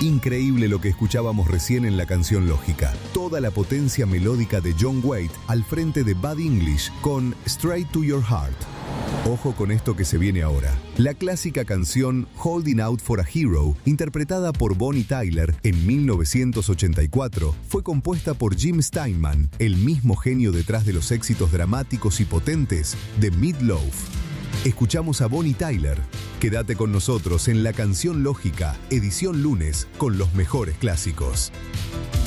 Increíble lo que escuchábamos recién en la canción Lógica. Toda la potencia melódica de John Waite al frente de Buddy English con Straight to Your Heart. Ojo con esto que se viene ahora. La clásica canción Holding Out for a Hero, interpretada por Bonnie Tyler en 1984, fue compuesta por Jim Steinman, el mismo genio detrás de los éxitos dramáticos y potentes de Meat Loaf. Escuchamos a Bonnie Tyler. Quédate con nosotros en La Canción Lógica, edición lunes, con los mejores clásicos.